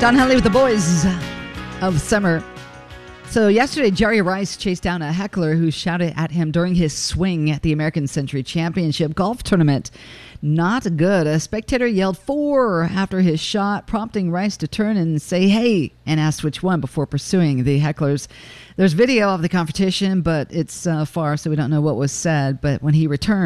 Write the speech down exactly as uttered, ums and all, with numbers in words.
Don Henley with the Boys of Summer. So yesterday, Jerry Rice chased down a heckler who shouted at him during his swing at the American Century Championship golf tournament. Not good. A spectator yelled four after his shot, prompting Rice to turn and say, hey, and asked which one before pursuing the hecklers. There's video of the confrontation, but it's uh, far, so we don't know what was said. But when he returned,